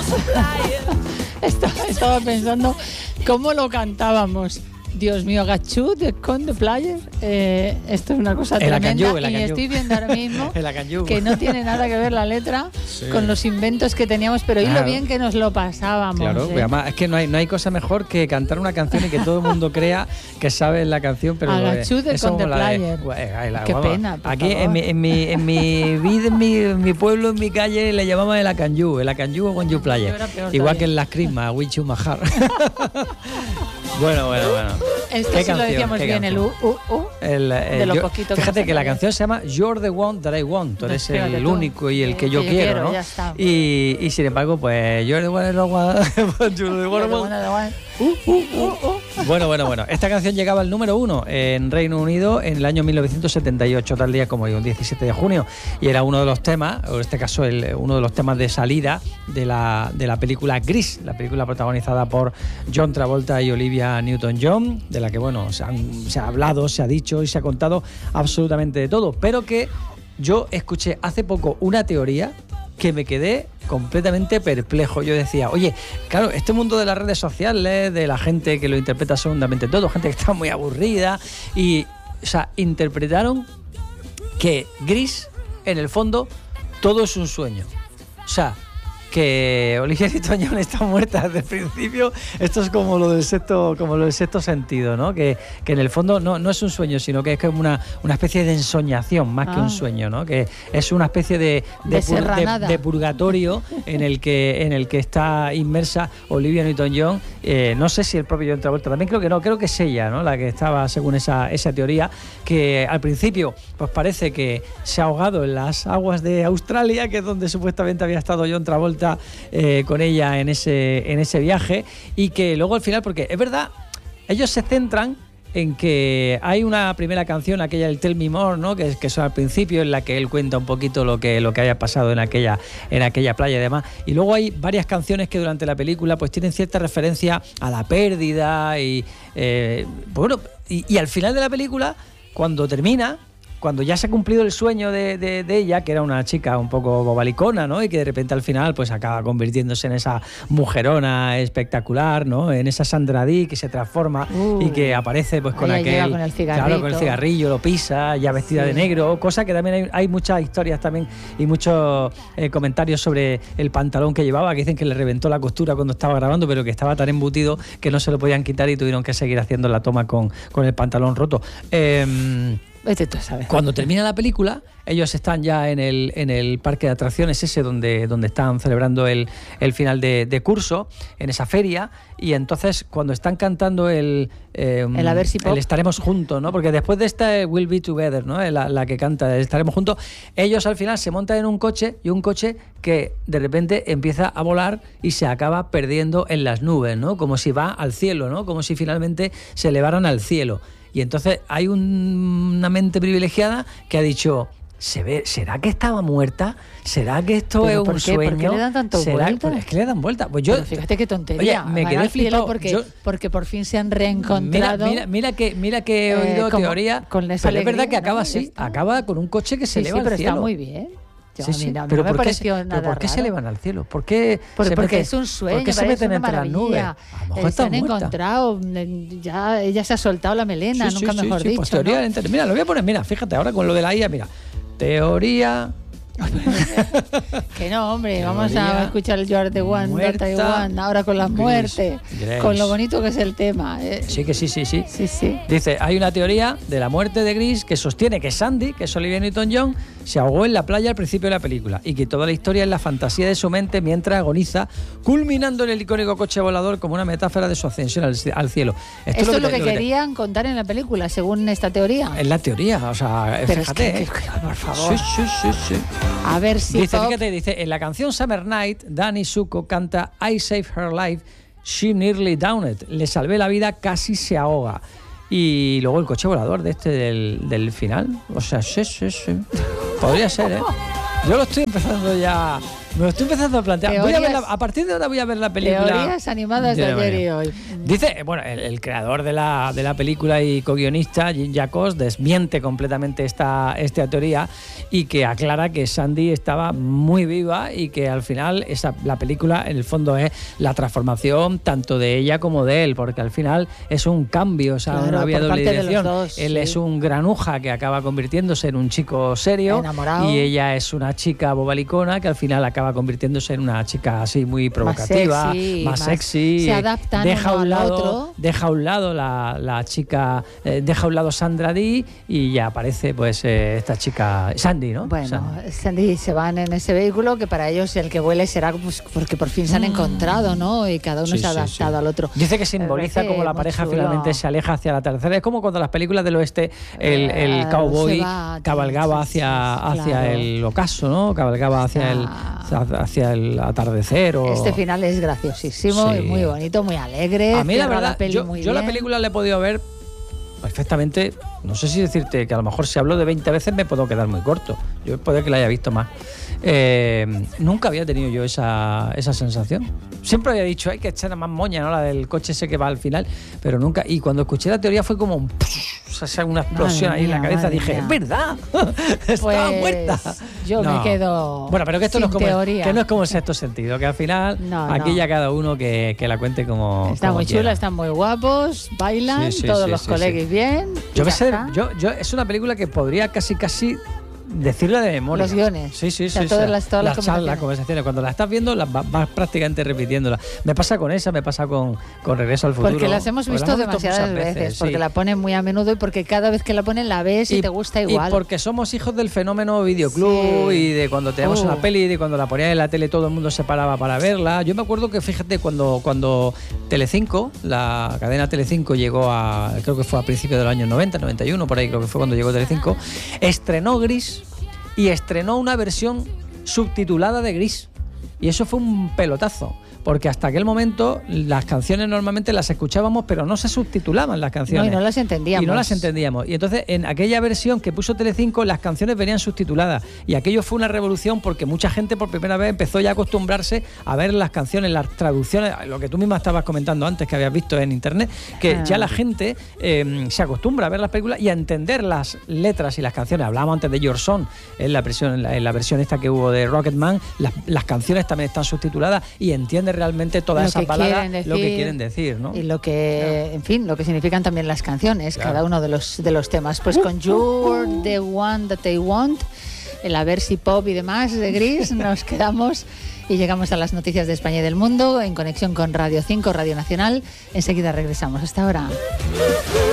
Estaba pensando cómo lo cantábamos. Dios mío, Gachú de Conde Player. Esto es una cosa tremenda. Y estoy viendo ahora mismo que no tiene nada que ver la letra con los inventos que teníamos, pero y lo bien que nos lo pasábamos. Claro, además es que no hay cosa mejor que cantar una canción y que todo el mundo crea que sabe la canción, pero Gachú de Conde Player. Qué pena. Aquí en mi vida, en mi pueblo, en mi calle, le llamaban el Acanyú o Conde Player. Igual que en las crismas, Wichu Majar. Bueno. Esto sí lo decíamos bien, el de lo poquito que fíjate que la canción se llama You're the One That I Want. Tú eres el único y el que yo quiero, ¿no? Y sin embargo, pues You're the One That I Want. You're the One That I Want. Bueno. Esta canción llegaba al número 1 en Reino Unido en el año 1978, tal día como hoy, un 17 de junio. Y era uno de los temas, o en este caso uno de los temas de salida de la película Grease, la película protagonizada por John Travolta y Olivia Newton-John, de la que, bueno, se ha hablado, se ha dicho y se ha contado absolutamente de todo. Pero que yo escuché hace poco una teoría que me quedé completamente perplejo. Yo decía, oye, claro, este mundo de las redes sociales, de la gente que lo interpreta segundamente todo, gente que está muy aburrida, y, o sea, interpretaron que Grease, en el fondo, todo es un sueño. O sea, que Olivia Newton-John está muerta desde el principio. Esto es como lo del sexto sentido, ¿no? Que en el fondo no es un sueño, sino que es como una especie de ensoñación más que un sueño, ¿no? Que es una especie de purgatorio en el que está inmersa Olivia Newton-John. No sé si el propio John Travolta, también creo que no, creo que es ella, ¿no? La que estaba según esa teoría, que al principio pues parece que se ha ahogado en las aguas de Australia, que es donde supuestamente había estado John Travolta con ella en ese viaje, y que luego al final, porque es verdad, ellos se centran en que hay una primera canción, aquella del Tell Me More, ¿no? que son al principio, en la que él cuenta un poquito lo que haya pasado en aquella playa y demás, y luego hay varias canciones que durante la película pues tienen cierta referencia a la pérdida y al final de la película, cuando termina, cuando ya se ha cumplido el sueño de ella, que era una chica un poco bobalicona, ¿no? Y que de repente al final pues acaba convirtiéndose en esa mujerona espectacular, ¿no? En esa Sandra Dee que se transforma y que aparece pues con aquel... con el claro, con el cigarrillo, lo pisa, ya vestida de negro, cosa que también hay muchas historias también y muchos comentarios sobre el pantalón que llevaba, que dicen que le reventó la costura cuando estaba grabando, pero que estaba tan embutido que no se lo podían quitar y tuvieron que seguir haciendo la toma con el pantalón roto. Cuando termina la película, ellos están ya en el parque de atracciones ese donde están celebrando el final de curso, en esa feria, y entonces cuando están cantando el A ver si el Estaremos Juntos, ¿no? Porque después de esta We'll Be Together, ¿no? La que canta Estaremos Juntos, ellos al final se montan en un coche, y un coche que de repente empieza a volar y se acaba perdiendo en las nubes, ¿no? Como si va al cielo, ¿no? Como si finalmente se elevaran al cielo. Y entonces hay una mente privilegiada que ha dicho, ¿será que estaba muerta? ¿Será que esto es un sueño? ¿Por qué le dan tanto vueltas? Es que le dan vueltas. Pues pero fíjate qué tontería. Oye, me quedé flipado. Porque por fin se han reencontrado. Mira que he oído teoría. Con esa pero alegría, es verdad que acaba así. Acaba con un coche que se eleva al cielo. Sí, pero está muy bien. Pero ¿por qué se elevan al cielo? Porque es un sueño. ¿Por qué se meten entre las nubes? A lo mejor se han encontrado, ya ella se ha soltado la melena, nunca mejor dicho. Pues teoría, ¿no? Mira, lo voy a poner, mira, fíjate, ahora con lo de la IA, mira, teoría. Que no, hombre, vamos a escuchar el You're the One That I Want ahora con las muertes, con lo bonito que es el tema. Sí. Sí. Dice, hay una teoría de la muerte de Grease que sostiene que Sandy, que es Olivia Newton-John, se ahogó en la playa al principio de la película y que toda la historia es la fantasía de su mente mientras agoniza, culminando en el icónico coche volador como una metáfora de su ascensión al cielo. Esto es lo que querían contar en la película, según esta teoría. Es la teoría, o sea, pero fíjate. Es que, por favor. Sí. A ver si dice, en la canción Summer Night, Danny Zuko canta I saved her life, she nearly drowned. Le salvé la vida, casi se ahoga. Y luego el coche volador del final. O sea, sí. Podría ser, ¿eh? Yo lo estoy empezando ya Me lo estoy empezando a plantear. A partir de ahora voy a ver la película. Teorías animadas de ayer y hoy. Dice, bueno, el creador de la película y co-guionista, Jim Jacobs, desmiente completamente esta teoría y que aclara que Sandy estaba muy viva y que al final la película en el fondo es la transformación tanto de ella como de él, porque al final es un cambio, o sea, claro, una vía de doble dirección. Él es un granuja que acaba convirtiéndose en un chico serio, enamorado, y ella es una chica bobalicona que al final acaba convirtiéndose en una chica así muy provocativa, más sexy, se adaptan deja a un lado la chica, deja a un lado Sandra Dee y ya aparece pues esta chica Sandy, ¿no? Bueno, Sandy se van en ese vehículo que para ellos el que vuele será pues porque por fin se han encontrado, ¿no? Y cada uno se ha adaptado al otro. Dice que simboliza como la pareja finalmente se aleja hacia la tercera. Es como cuando las películas del oeste el cowboy cabalgaba hacia el ocaso, ¿no? Cabalgaba hacia el atardecer. Este final es graciosísimo y muy bonito, muy alegre. A mí la verdad, yo la película la he podido ver perfectamente. No sé si decirte que a lo mejor si hablo de 20 veces me puedo quedar muy corto. Yo puede que la haya visto más. Nunca había tenido yo esa sensación. Siempre había dicho, hay que echar más moña, ¿no? La del coche ese que va al final, pero nunca. Y cuando escuché la teoría fue como una explosión ahí en la cabeza. Dije, es verdad, estaba muerta. Yo me quedo. Bueno, pero que esto no es como teoría. Que no es como el sexto sentido, que al final aquí ya cada uno que la cuente como. Está muy chula, están muy guapos, bailan, todos los colegas bien. Yo es una película que podría casi decirla de memoria. Los guiones. Sí. Todas las conversaciones. Cuando la estás viendo, las vas prácticamente repitiéndola. Me pasa con esa, me pasa con Regreso al Futuro. Porque las hemos visto demasiadas veces. Porque la ponen muy a menudo y porque cada vez que la ponen la ves y te gusta igual. Y porque somos hijos del fenómeno videoclub y de cuando teníamos una peli, de cuando la ponían en la tele todo el mundo se paraba para verla. Yo me acuerdo que, fíjate, cuando Telecinco, la cadena Telecinco llegó creo que fue a principios del año 90, 91, por ahí creo que fue cuando llegó Telecinco, estrenó Gris y estrenó una versión subtitulada de Gris. Y eso fue un pelotazo, porque hasta aquel momento las canciones normalmente las escuchábamos, pero no se subtitulaban las canciones. No, y no las entendíamos. Y entonces, en aquella versión que puso Telecinco, las canciones venían subtituladas. Y aquello fue una revolución porque mucha gente por primera vez empezó ya a acostumbrarse a ver las canciones, las traducciones, lo que tú misma estabas comentando antes, que habías visto en internet, que ya la gente se acostumbra a ver las películas y a entender las letras y las canciones. Hablábamos antes de Your Song, en la versión esta que hubo de Rocketman, las canciones también están subtituladas y entiendes realmente todas esas palabras, lo que quieren decir, ¿no? Y lo que, en fin, lo que significan también las canciones, cada uno de los temas. Pues con You're the One That They Want, el Aversi Pop y demás de Gris, nos quedamos y llegamos a las noticias de España y del mundo en conexión con Radio 5, Radio Nacional. Enseguida regresamos. Hasta ahora.